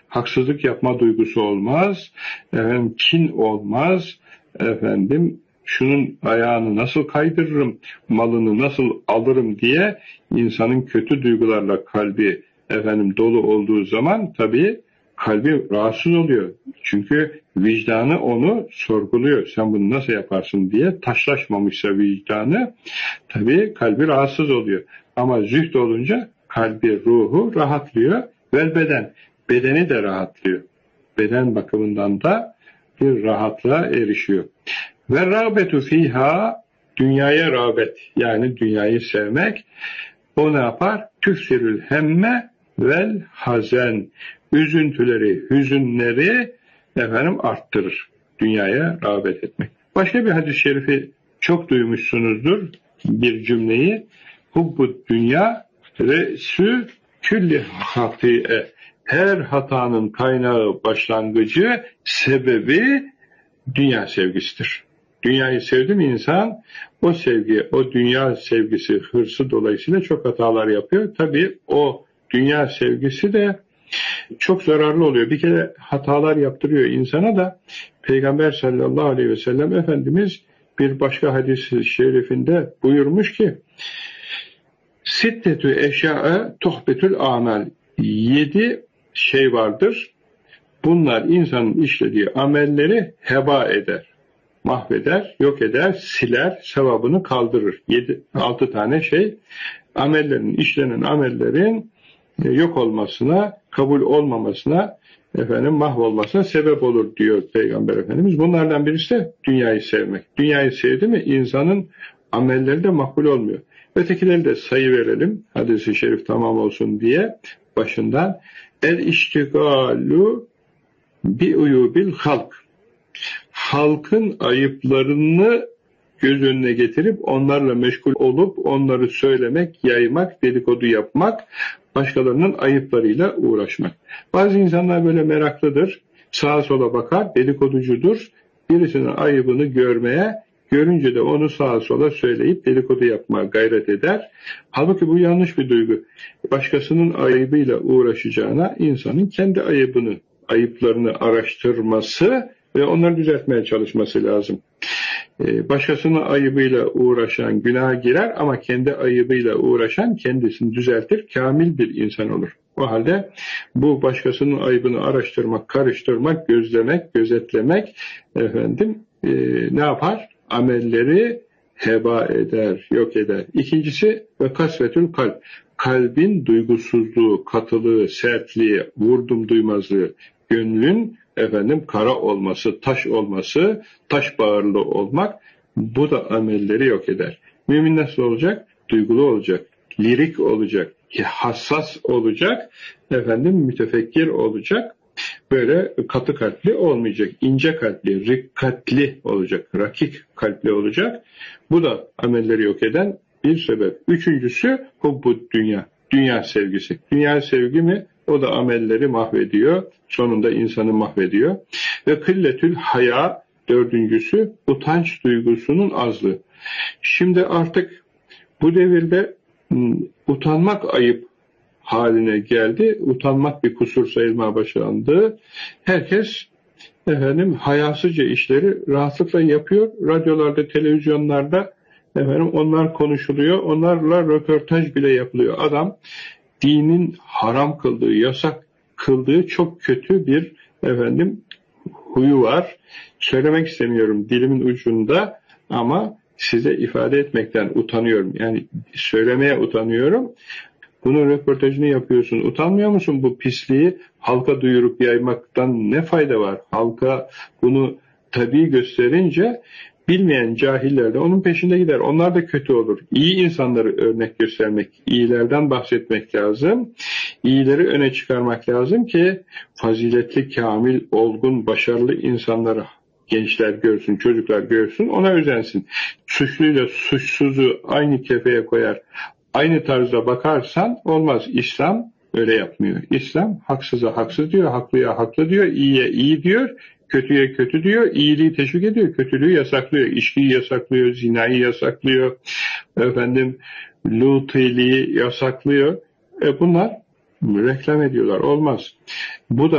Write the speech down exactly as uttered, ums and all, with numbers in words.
haksızlık yapma duygusu olmaz, efendim, kin olmaz, efendim, şunun ayağını nasıl kaydırırım, malını nasıl alırım diye insanın kötü duygularla kalbi efendim dolu olduğu zaman tabii kalbi rahatsız oluyor. Çünkü vicdanı onu sorguluyor. Sen bunu nasıl yaparsın diye, taşlaşmamışsa vicdanı, tabii kalbi rahatsız oluyor. Ama zühd olunca kalbi, ruhu rahatlıyor. Vel beden, bedeni de rahatlıyor. Beden bakımından da bir rahatlığa erişiyor. Ve rağbetu fiha, dünyaya rağbet, yani dünyayı sevmek, o ne yapar? Tüksirül hemme vel hazen, üzüntüleri, hüzünleri efendim arttırır. Dünyaya rağbet etmek. Başka bir hadis-i şerifi çok duymuşsunuzdur, bir cümleyi. Hubbu dünya re'sü külli hati'e, her hatanın kaynağı, başlangıcı, sebebi dünya sevgisidir. Dünyayı sevdi mi insan, o sevgi, o dünya sevgisi, hırsı dolayısıyla çok hatalar yapıyor. Tabii o dünya sevgisi de çok zararlı oluyor. Bir kere hatalar yaptırıyor insana da. Peygamber sallallahu aleyhi ve sellem Efendimiz bir başka hadis-i şerifinde buyurmuş ki, Sittetü eşyae tuhbetül amel, yedi şey vardır. Bunlar insanın işlediği amelleri heba eder, mahveder, yok eder, siler, sevabını kaldırır. Yedi, altı tane şey amellerin, işlenen amellerin yok olmasına, kabul olmamasına, efendim mahvolmasına sebep olur diyor Peygamber Efendimiz. Bunlardan birisi de dünyayı sevmek. Dünyayı sevdi mi insanın amelleri de makbul olmuyor. Ötekileri de sayı verelim, hadis-i şerif tamam olsun diye başından. El iştigalu bi uyubil halk. Halkın ayıplarını göz önüne getirip onlarla meşgul olup onları söylemek, yaymak, dedikodu yapmak, başkalarının ayıplarıyla uğraşmak. Bazı insanlar böyle meraklıdır, sağa sola bakar, dedikoducudur, birisinin ayıbını görmeye, görünce de onu sağa sola söyleyip dedikodu yapmaya gayret eder. Halbuki bu yanlış bir duygu. Başkasının ayıbıyla uğraşacağına insanın kendi ayıbını, ayıplarını araştırması ve onları düzeltmeye çalışması lazım. Başkasının ayıbıyla uğraşan günaha girer ama kendi ayıbıyla uğraşan kendisini düzeltir, kamil bir insan olur. O halde bu başkasının ayıbını araştırmak, karıştırmak, gözlemek, gözetlemek efendim e, ne yapar? Amelleri heba eder, yok eder. İkincisi ve kasvetül kalp. Kalbin duygusuzluğu, katılığı, sertliği, vurdum duymazlığı, gönlün efendim kara olması, taş olması, taş bağırlı olmak, bu da amelleri yok eder. Mümin nasıl olacak? Duygulu olacak, lirik olacak, hassas olacak, efendim mütefekkir olacak. Böyle katı kalpli olmayacak, ince kalpli, rikkatli olacak, rakik kalpli olacak. Bu da amelleri yok eden bir sebep. Üçüncüsü hubbu dünya, dünya sevgisi. Dünya sevgi mi? O da amelleri mahvediyor, sonunda insanı mahvediyor. Ve kılletül haya, dördüncüsü utanç duygusunun azlığı. Şimdi artık bu devirde utanmak ayıp haline geldi. Utanmak bir kusur sayılmaya başlandı. Herkes efendim hayasızca işleri rahatlıkla yapıyor. Radyolarda, televizyonlarda efendim onlar konuşuluyor. Onlarla röportaj bile yapılıyor. Adam dinin haram kıldığı, yasak kıldığı çok kötü bir efendim huyu var. Söylemek istemiyorum dilimin ucunda ama size ifade etmekten utanıyorum. Yani söylemeye utanıyorum. Bunun röportajını yapıyorsun. Utanmıyor musun bu pisliği halka duyurup yaymaktan ne fayda var? Halka bunu tabii gösterince bilmeyen cahiller de onun peşinde gider. Onlar da kötü olur. İyi insanları örnek göstermek, iyilerden bahsetmek lazım. İyileri öne çıkarmak lazım ki faziletli, kamil, olgun, başarılı insanları gençler görsün, çocuklar görsün, ona özensin. Suçluyla suçsuzu aynı kefeye koyar, aynı tarzda bakarsan olmaz. İslam öyle yapmıyor. İslam haksıza haksız diyor, haklıya haklı diyor, iyiye iyi diyor, kötüye kötü diyor, iyiliği teşvik ediyor, kötülüğü yasaklıyor, içkiyi yasaklıyor, zinayı yasaklıyor, efendim lutiliği yasaklıyor. E bunlar reklam ediyorlar. Olmaz. Bu da